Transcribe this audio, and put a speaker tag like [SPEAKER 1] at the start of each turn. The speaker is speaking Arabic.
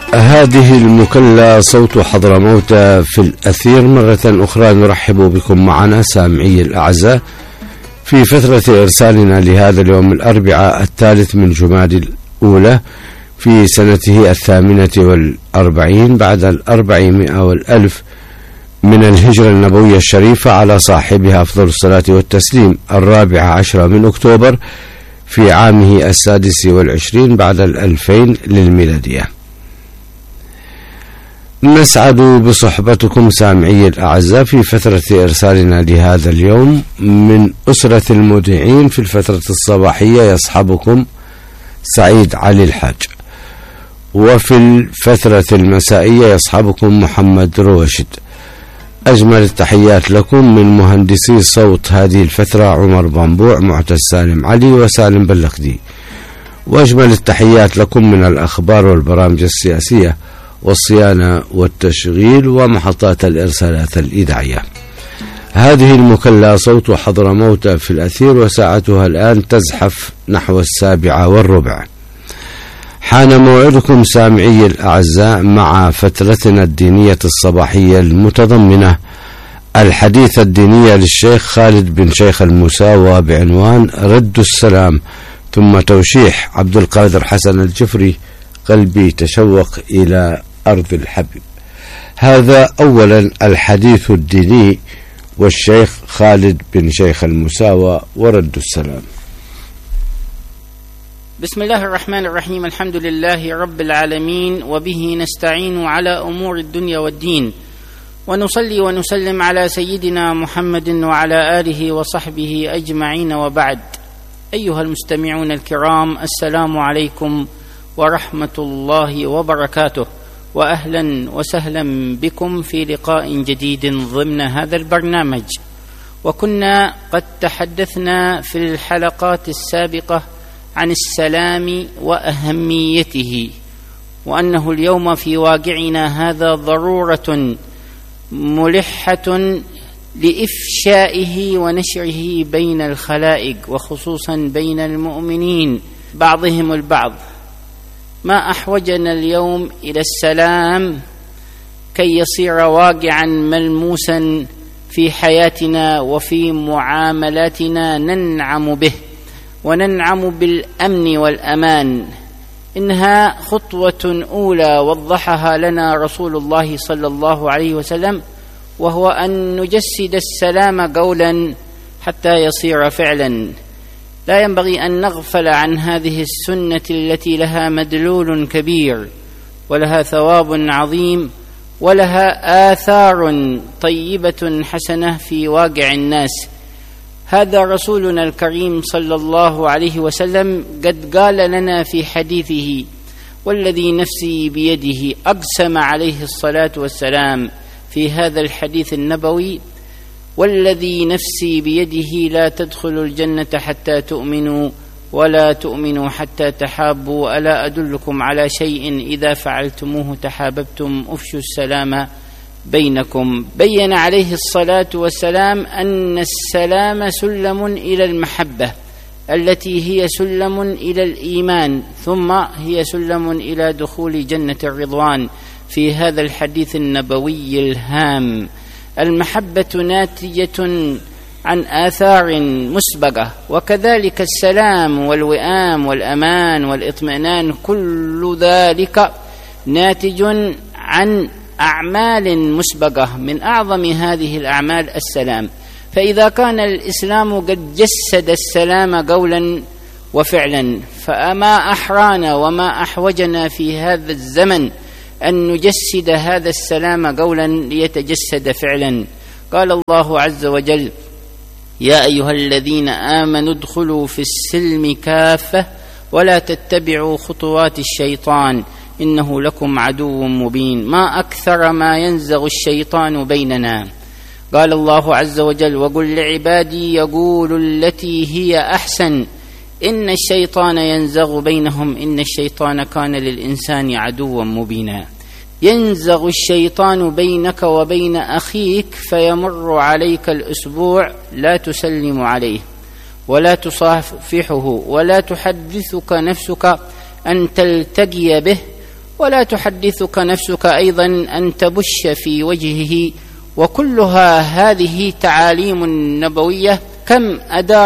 [SPEAKER 1] هذه المكلا صوت حضرموت في الأثير. مرة أخرى نرحب بكم معنا سامعي الأعزاء في فترة إرسالنا لهذا اليوم الأربعاء 3 من جمادى الأولى في سنته 48 بعد 400 من الهجرة النبوية الشريفة على صاحبها أفضل الصلاة والتسليم 14 من أكتوبر في عامه 26 بعد 2000 للميلادية. نسعد بصحبتكم سامعي الأعزاء في فترة إرسالنا لهذا اليوم. من أسرة المذيعين في الفترة الصباحية يصحبكم سعيد علي الحاج، وفي الفترة المسائية يصحبكم محمد رواشد. أجمل التحيات لكم من مهندسي صوت هذه الفترة عمر بنبوع، معتز سالم علي وسالم بلقدي. وأجمل التحيات لكم من الأخبار والبرامج السياسية والصيانة والتشغيل ومحطات الإرسالات الإذاعية. هذه المكلا صوت حضرموت في الأثير، وساعتها الآن تزحف نحو 7:15. حان موعدكم سامعي الأعزاء مع فترتنا الدينية الصباحية المتضمنة الحديث الديني للشيخ خالد بن شيخ المساوى بعنوان رد السلام، ثم توشيح عبد القادر حسن الجفري قلبي تشوق إلى أرض الحبيب. هذا أولا الحديث الديني والشيخ خالد بن شيخ المساوى ورد السلام.
[SPEAKER 2] بسم الله الرحمن الرحيم. الحمد لله رب العالمين، وبه نستعين على أمور الدنيا والدين، ونصلي ونسلم على سيدنا محمد وعلى آله وصحبه أجمعين، وبعد. أيها المستمعون الكرام، السلام عليكم ورحمة الله وبركاته، وأهلا وسهلا بكم في لقاء جديد ضمن هذا البرنامج. وكنا قد تحدثنا في الحلقات السابقة عن السلام وأهميته، وأنه اليوم في واقعنا هذا ضرورة ملحة لإفشائه ونشره بين الخلائق، وخصوصا بين المؤمنين بعضهم البعض. ما أحوجنا اليوم إلى السلام كي يصير واقعا ملموسا في حياتنا وفي معاملاتنا، ننعم به وننعم بالأمن والأمان. إنها خطوة أولى وضحها لنا رسول الله صلى الله عليه وسلم، وهو أن نجسد السلام قولا حتى يصير فعلا. لا ينبغي أن نغفل عن هذه السنة التي لها مدلول كبير، ولها ثواب عظيم، ولها آثار طيبة حسنة في واقع الناس. هذا رسولنا الكريم صلى الله عليه وسلم قد قال لنا في حديثه: والذي نفسي بيده، أقسم عليه الصلاة والسلام في هذا الحديث النبوي: والذي نفسي بيده لا تدخلوا الجنة حتى تؤمنوا، ولا تؤمنوا حتى تحابوا، ألا أدلكم على شيء إذا فعلتموه تحاببتم، أفشوا السلام بينكم. بين عليه الصلاة والسلام أن السلام سلم إلى المحبة، التي هي سلم إلى الإيمان، ثم هي سلم إلى دخول جنة الرضوان. في هذا الحديث النبوي الهام، المحبة ناتجة عن آثار مسبقة، وكذلك السلام والوئام والأمان والإطمئنان، كل ذلك ناتج عن أعمال مسبقة. من أعظم هذه الأعمال السلام. فإذا كان الإسلام قد جسد السلام قولا وفعلا، فأما أحرانا وما أحوجنا في هذا الزمن أن نجسد هذا السلام قولا ليتجسد فعلا. قال الله عز وجل: يا أيها الذين آمنوا ادخلوا في السلم كافة ولا تتبعوا خطوات الشيطان إنه لكم عدو مبين. ما أكثر ما ينزغ الشيطان بيننا. قال الله عز وجل: وقل لعبادي يقولوا التي هي أحسن إن الشيطان ينزغ بينهم إن الشيطان كان للإنسان عدوا مبينا. ينزغ الشيطان بينك وبين أخيك، فيمر عليك الأسبوع لا تسلم عليه ولا تصافحه ولا تحدثك نفسك أن تلتقي به، ولا تحدثك نفسك أيضا أن تبش في وجهه. وكلها هذه تعاليم نبوية. كم أدار